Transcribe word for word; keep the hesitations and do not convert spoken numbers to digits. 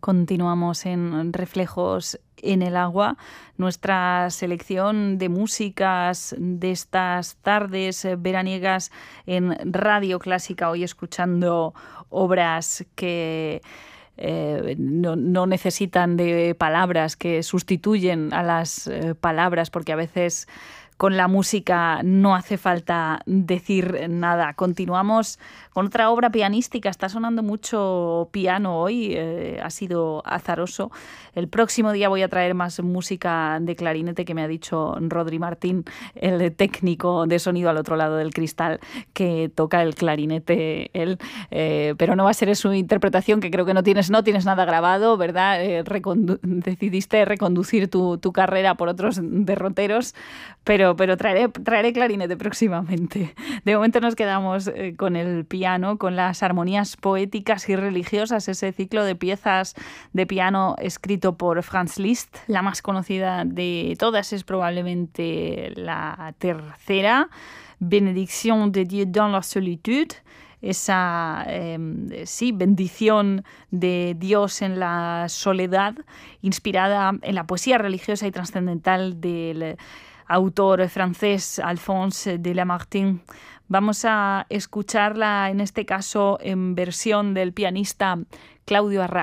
Continuamos en Reflejos en el Agua, nuestra selección de músicas de estas tardes veraniegas en Radio Clásica, hoy escuchando obras que eh, no, no necesitan de palabras, que sustituyen a las eh, palabras, porque a veces con la música no hace falta decir nada. Continuamos con otra obra pianística. Está sonando mucho piano hoy, eh, ha sido azaroso. El próximo día voy a traer más música de clarinete, que me ha dicho Rodri Martín, el técnico de sonido al otro lado del cristal, que toca el clarinete él. Eh, pero no va a ser su interpretación, que creo que no tienes, no tienes nada grabado, ¿verdad? Eh, recondu- decidiste reconducir tu, tu carrera por otros derroteros, pero Pero, pero traeré, traeré clarinete próximamente. De momento nos quedamos eh, con el piano, con las armonías poéticas y religiosas, ese ciclo de piezas de piano escrito por Franz Liszt. La más conocida de todas es probablemente la tercera, Benediction de Dieu dans la solitude. Esa eh, sí, bendición de Dios en la soledad, inspirada en la poesía religiosa y trascendental del autor francés Alphonse de Lamartine. Vamos a escucharla en este caso en versión del pianista Claudio Arrau.